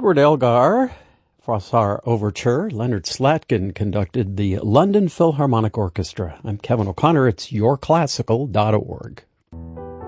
Edward Elgar, Froissart Overture. Leonard Slatkin conducted the London Philharmonic Orchestra. I'm Kevin O'Connor. It's yourclassical.org.